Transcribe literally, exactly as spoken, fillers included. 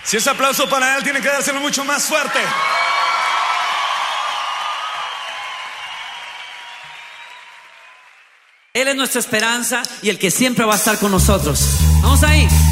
Si es aplauso para él, tiene que dárselo mucho más fuerte. Él es nuestra esperanza y el que siempre va a estar con nosotros. Vamos ahí.